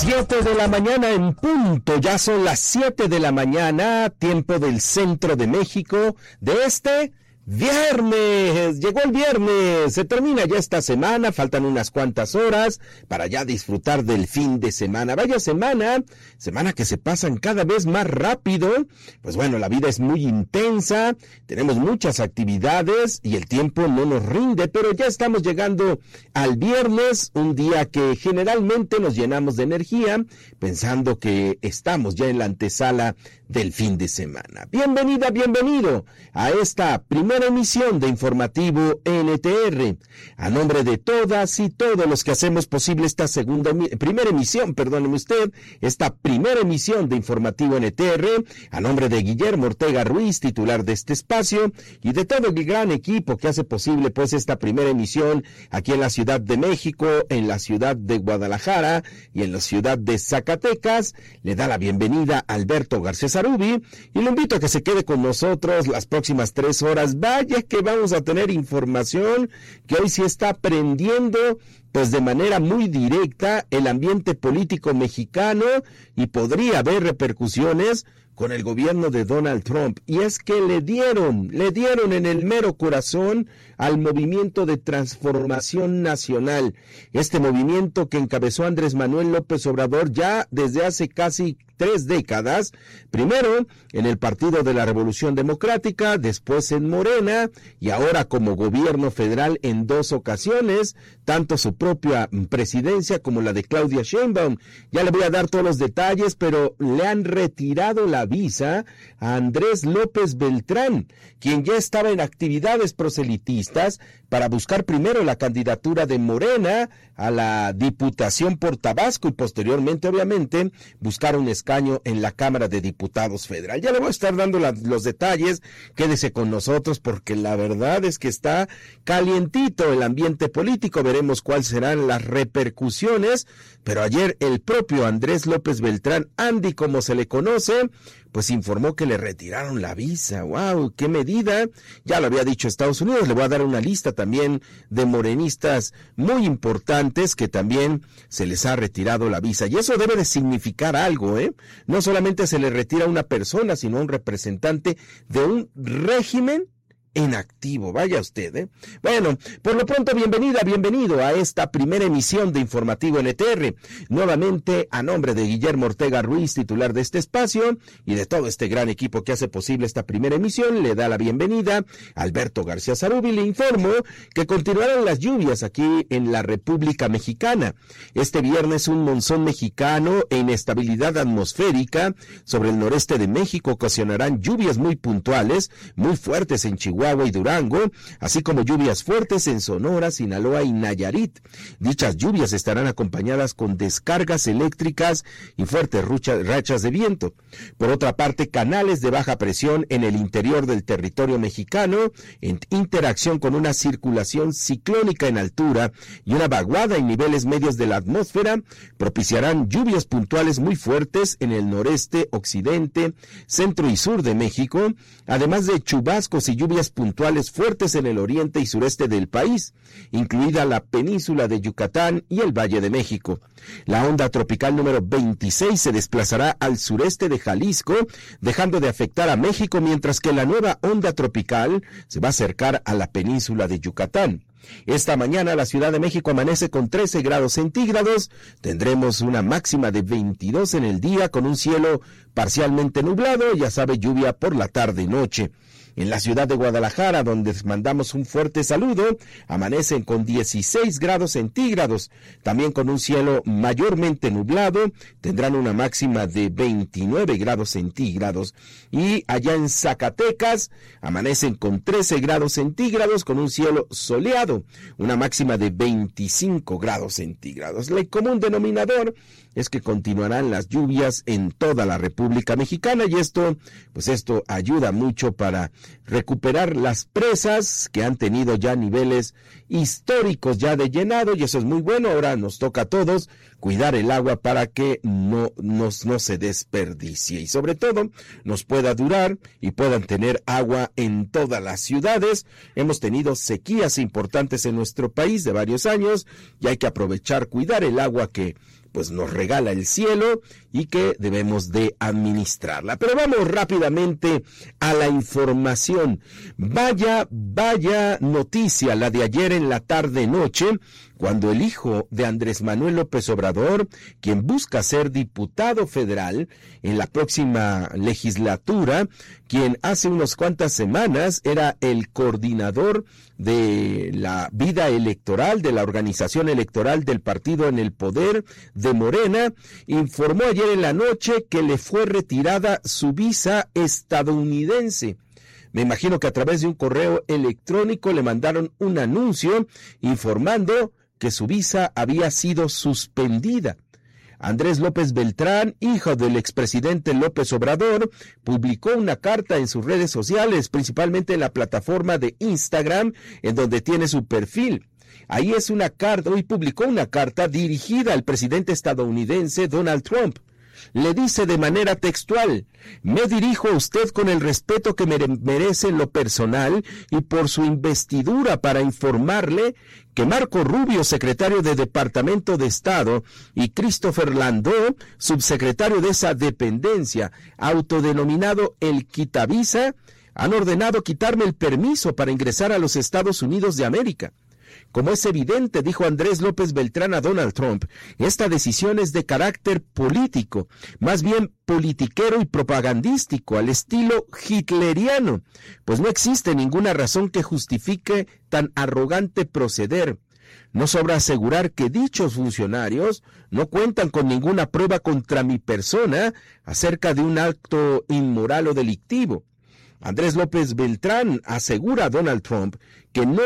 7 de la mañana en punto, ya son las 7 de la mañana, tiempo del centro de México, de este viernes. Llegó el viernes, se termina ya esta semana, faltan unas cuantas horas para ya disfrutar del fin de semana. Vaya semana que se pasan cada vez más rápido. Pues bueno, la vida es muy intensa, tenemos muchas actividades y el tiempo no nos rinde, pero ya estamos llegando al viernes, un día que generalmente nos llenamos de energía, pensando que estamos ya en la antesala del fin de semana. Bienvenida, bienvenido a esta primera emisión de Informativo NTR. A nombre de todas y todos los que hacemos posible esta primera emisión de Informativo NTR, a nombre de Guillermo Ortega Ruiz, titular de este espacio, y de todo el gran equipo que hace posible pues esta primera emisión aquí en la Ciudad de México, en la ciudad de Guadalajara y en la ciudad de Zacatecas, le da la bienvenida a Alberto García Zarubi y lo invito a que se quede con nosotros las próximas 3 horas. Vaya que vamos a tener información que hoy sí está prendiendo pues de manera muy directa el ambiente político mexicano y podría haber repercusiones con el gobierno de Donald Trump. Y es que le dieron en el mero corazón al movimiento de transformación nacional. Este movimiento que encabezó Andrés Manuel López Obrador ya desde hace casi 3 décadas, primero en el Partido de la Revolución Democrática, después en Morena y ahora como gobierno federal en 2 ocasiones, tanto su propia presidencia como la de Claudia Sheinbaum. Ya le voy a dar todos los detalles, pero le han retirado la visa a Andrés López Beltrán, quien ya estaba en actividades proselitistas para buscar primero la candidatura de Morena a la Diputación por Tabasco y posteriormente, obviamente, buscar un escaño en la Cámara de Diputados Federal. Ya le voy a estar dando los detalles, quédese con nosotros porque la verdad es que está calientito el ambiente político, veremos cuáles serán las repercusiones, pero ayer el propio Andrés López Beltrán, Andy como se le conoce, pues informó que le retiraron la visa. ¡Wow! ¡Qué medida! Ya lo había dicho Estados Unidos. Le voy a dar una lista también de morenistas muy importantes que también se les ha retirado la visa. Y eso debe de significar algo, ¿eh? No solamente se le retira a una persona, sino a un representante de un régimen en activo, vaya usted, ¿eh? Bueno, por lo pronto, bienvenido a esta primera emisión de Informativo NTR. Nuevamente, a nombre de Guillermo Ortega Ruiz, titular de este espacio, y de todo este gran equipo que hace posible esta primera emisión, le da la bienvenida a Alberto García Zarubi. Le informo que continuarán las lluvias aquí en la República Mexicana. Este viernes un monzón mexicano e inestabilidad atmosférica sobre el noreste de México ocasionarán lluvias muy puntuales, muy fuertes en Chihuahua y Durango, así como lluvias fuertes en Sonora, Sinaloa y Nayarit. Dichas lluvias estarán acompañadas con descargas eléctricas y fuertes rachas de viento. Por otra parte, canales de baja presión en el interior del territorio mexicano, en interacción con una circulación ciclónica en altura y una vaguada en niveles medios de la atmósfera, propiciarán lluvias puntuales muy fuertes en el noreste, occidente, centro y sur de México, además de chubascos y lluvias puntuales fuertes en el oriente y sureste del país, incluida la península de Yucatán y el Valle de México. La onda tropical número 26 se desplazará al sureste de Jalisco, dejando de afectar a México, mientras que la nueva onda tropical se va a acercar a la península de Yucatán. Esta mañana la Ciudad de México amanece con 13 grados centígrados, tendremos una máxima de 22 en el día con un cielo parcialmente nublado, ya sabe, lluvia por la tarde y noche. En la ciudad de Guadalajara, donde mandamos un fuerte saludo, amanecen con 16 grados centígrados, también con un cielo mayormente nublado, tendrán una máxima de 29 grados centígrados. Y allá en Zacatecas, amanecen con 13 grados centígrados, con un cielo soleado, una máxima de 25 grados centígrados. El común denominador es que continuarán las lluvias en toda la República Mexicana y esto ayuda mucho para recuperar las presas que han tenido ya niveles históricos ya de llenado y eso es muy bueno. Ahora nos toca a todos cuidar el agua para que no se desperdicie y sobre todo nos pueda durar y puedan tener agua en todas las ciudades. Hemos tenido sequías importantes en nuestro país de varios años y hay que aprovechar, cuidar el agua que pues nos regala el cielo y que debemos de administrarla. Pero vamos rápidamente a la información. Vaya noticia la de ayer en la tarde-noche, cuando el hijo de Andrés Manuel López Obrador, quien busca ser diputado federal en la próxima legislatura, quien hace unas cuantas semanas era el coordinador de la vida electoral, de la organización electoral del partido en el poder de Morena, informó ayer en la noche que le fue retirada su visa estadounidense. Me imagino que a través de un correo electrónico le mandaron un anuncio informando que su visa había sido suspendida. Andrés López Beltrán, hijo del expresidente López Obrador, publicó una carta en sus redes sociales, principalmente en la plataforma de Instagram, en donde tiene su perfil. Ahí es una carta, hoy publicó una carta dirigida al presidente estadounidense Donald Trump. Le dice de manera textual: me dirijo a usted con el respeto que me merece en lo personal y por su investidura para informarle que Marco Rubio, secretario de Departamento de Estado, y Christopher Landau, subsecretario de esa dependencia, autodenominado el Quitavisa, han ordenado quitarme el permiso para ingresar a los Estados Unidos de América. Como es evidente, dijo Andrés López Beltrán a Donald Trump, esta decisión es de carácter político, más bien politiquero y propagandístico, al estilo hitleriano, pues no existe ninguna razón que justifique tan arrogante proceder. No sobra asegurar que dichos funcionarios no cuentan con ninguna prueba contra mi persona acerca de un acto inmoral o delictivo. Andrés López Beltrán asegura a Donald Trump que no